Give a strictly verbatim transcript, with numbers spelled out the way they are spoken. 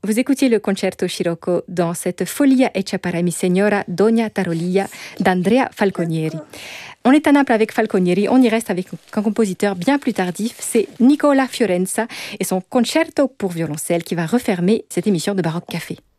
Vous écoutiez le concerto Scirocco dans cette Folia Hecha para mi Signora Dona Tarolilla d'Andrea Falconieri. On est à Naples avec Falconieri, on y reste avec un compositeur bien plus tardif, c'est Nicola Fiorenza et son concerto pour violoncelle qui va refermer cette émission de Baroque Café.